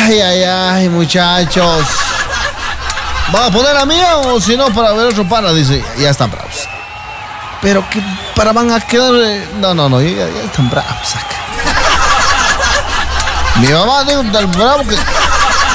Ay, muchachos. ¿Va a poner la mía o si no para ver otro pana? Dice, ya están bravos. Pero que para van a quedar... No, ya están bravos acá. Mi mamá dijo tan bravo que...